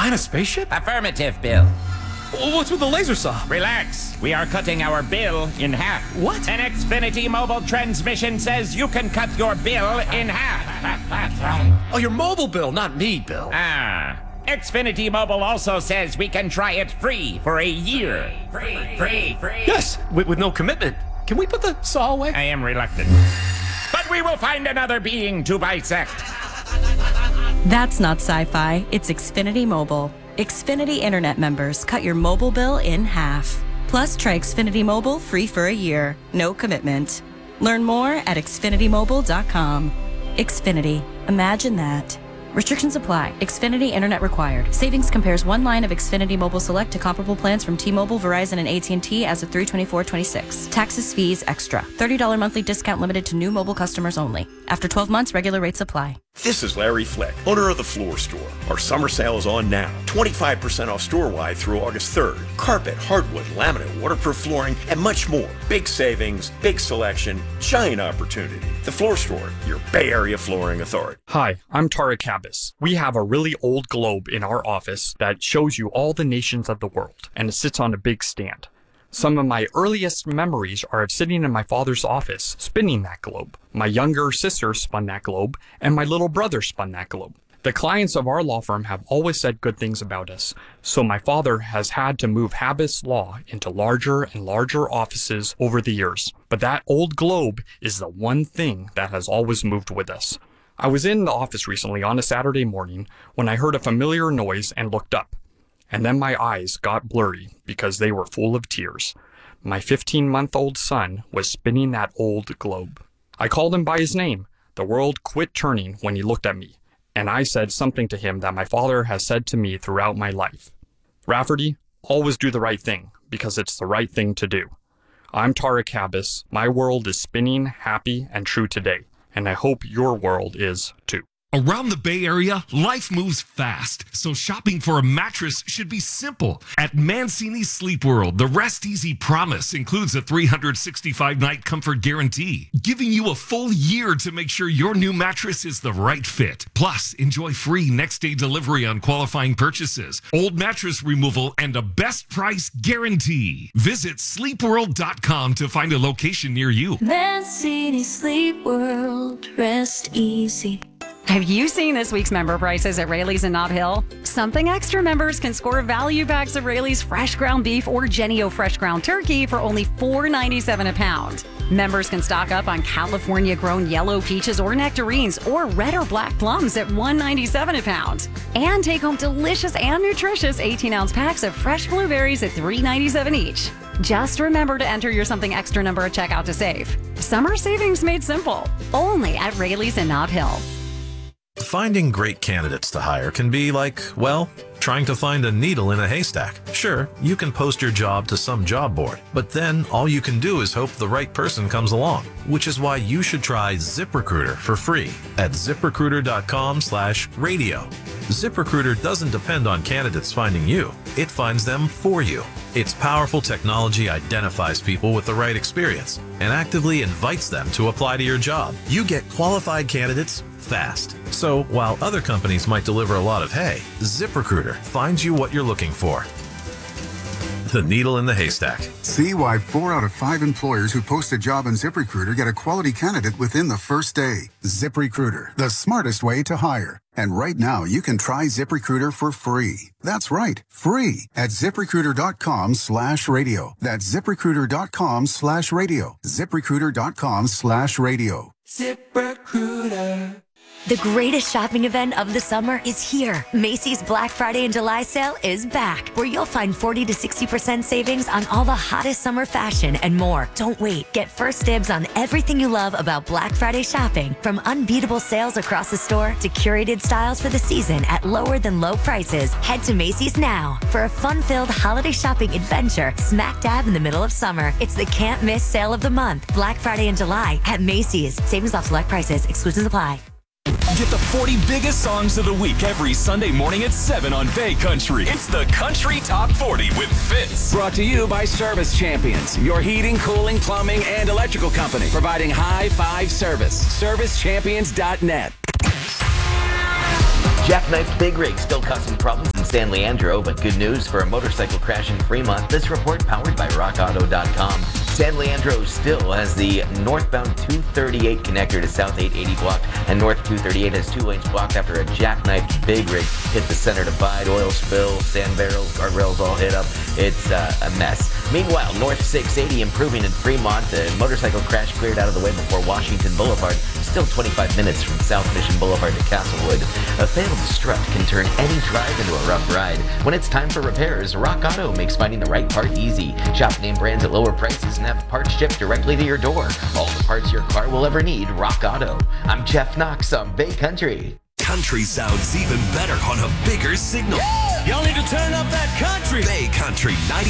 flying a spaceship? Affirmative, Bill. What's with the laser saw? Relax. We are cutting our bill in half. What? An Xfinity mobile transmission says you can cut your bill in half. Oh, your mobile bill, not me, Bill. Xfinity Mobile also says we can try it free for a year. Free. Yes, with no commitment. Can we put the saw away? I am reluctant. But we will find another being to bisect. That's not sci-fi, it's Xfinity Mobile. Xfinity Internet members cut your mobile bill in half. Plus, try Xfinity Mobile free for a year. No commitment. Learn more at xfinitymobile.com. Xfinity. Imagine that. Restrictions apply. Xfinity Internet required. Savings compares one line of Xfinity Mobile Select to comparable plans from T-Mobile, Verizon, and AT&T as of 3/24/26. Taxes, fees, extra. $30 monthly discount limited to new mobile customers only. After 12 months, regular rates apply. This is Larry Fleck, owner of The Floor Store. Our summer sale is on now. 25% off store-wide through August 3rd. Carpet, hardwood, laminate, waterproof flooring, and much more. Big savings, big selection, giant opportunity. The Floor Store, your Bay Area flooring authority. Hi, I'm Tara Cabas. We have a really old globe in our office that shows you all the nations of the world, and it sits on a big stand. Some of my earliest memories are of sitting in my father's office, spinning that globe. My younger sister spun that globe, and my little brother spun that globe. The clients of our law firm have always said good things about us, so my father has had to move Habas Law into larger and larger offices over the years. But that old globe is the one thing that has always moved with us. I was in the office recently on a Saturday morning when I heard a familiar noise and looked up. And then my eyes got blurry because they were full of tears. My 15-month-old son was spinning that old globe. I called him by his name. The world quit turning when he looked at me, and I said something to him that my father has said to me throughout my life. Rafferty, always do the right thing, because it's the right thing to do. I'm Tara Cabas. My world is spinning, happy, and true today, and I hope your world is too. Around the Bay Area, life moves fast, so shopping for a mattress should be simple. At Mancini Sleep World, the Rest Easy Promise includes a 365-night comfort guarantee, giving you a full year to make sure your new mattress is the right fit. Plus, enjoy free next-day delivery on qualifying purchases, old mattress removal, and a best price guarantee. Visit sleepworld.com to find a location near you. Mancini Sleep World, rest easy. Have you seen this week's member prices at Rayleigh's in Nob Hill? Something Extra members can score value packs of Rayleigh's fresh ground beef or Jennie-O fresh ground turkey for only $4.97 a pound. Members can stock up on California-grown yellow peaches or nectarines or red or black plums at $1.97 a pound. And take home delicious and nutritious 18-ounce packs of fresh blueberries at $3.97 each. Just remember to enter your Something Extra number at checkout to save. Summer savings made simple. Only at Rayleigh's in Nob Hill. Finding great candidates to hire can be like, well, trying to find a needle in a haystack. Sure, you can post your job to some job board, but then all you can do is hope the right person comes along, which is why you should try ZipRecruiter for free at ZipRecruiter.com/radio. ZipRecruiter doesn't depend on candidates finding you. It finds them for you. Its powerful technology identifies people with the right experience and actively invites them to apply to your job. You get qualified candidates fast. So while other companies might deliver a lot of hay, ZipRecruiter finds you what you're looking for. The needle in the haystack. See why 4 out of 5 employers who post a job on ZipRecruiter get a quality candidate within the first day. ZipRecruiter, the smartest way to hire. And right now, you can try ZipRecruiter for free. That's right, free at ZipRecruiter.com/radio. That's ZipRecruiter.com/radio. ZipRecruiter.com/radio. ZipRecruiter. The greatest shopping event of the summer is here. Macy's Black Friday and July sale is back, where you'll find 40 to 60% savings on all the hottest summer fashion and more. Don't wait. Get first dibs on everything you love about Black Friday shopping, from unbeatable sales across the store to curated styles for the season at lower than low prices. Head to Macy's now for a fun-filled holiday shopping adventure smack dab in the middle of summer. It's the can't miss sale of the month. Black Friday and July at Macy's. Savings off select prices. Exclusions apply. Get the 40 biggest songs of the week every Sunday morning at 7 on Bay Country. It's the Country Top 40 with Fitz. Brought to you by Service Champions, your heating, cooling, plumbing, and electrical company, providing high-five service. ServiceChampions.net. Jackknifed Big Rig still causing problems in San Leandro, but good news for a motorcycle crash in Fremont. This report powered by RockAuto.com. San Leandro still has the northbound 238 connector to South 880 blocked, and North 238 has 2 lanes blocked after a jackknifed big rig hit the center divide. Oil spill, sand barrels, guardrails all hit up. It's a mess. Meanwhile, North 680 improving in Fremont. The motorcycle crash cleared out of the way before Washington Boulevard. Still 25 minutes from South Mission Boulevard to Castlewood. A failed strut can turn any drive into a rough ride. When it's time for repairs, Rock Auto makes finding the right part easy. Shop name brands at lower prices and have parts shipped directly to your door. All the parts your car will ever need, Rock Auto. I'm Jeff Knox on Bay Country. Country sounds even better on a bigger signal. Y'all need to turn up that country. Bay Country 90.